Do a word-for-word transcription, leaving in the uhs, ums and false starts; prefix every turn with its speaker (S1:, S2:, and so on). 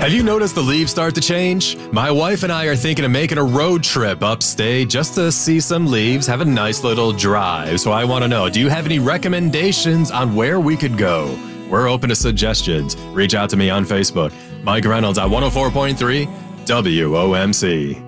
S1: Have you noticed the leaves start to change? My wife and I are thinking of making a road trip upstate just to see some leaves, have a nice little drive. So I want to know, do you have any recommendations on where we could go? We're open to suggestions. Reach out to me on Facebook. Mike Reynolds at one oh four point three W O M C.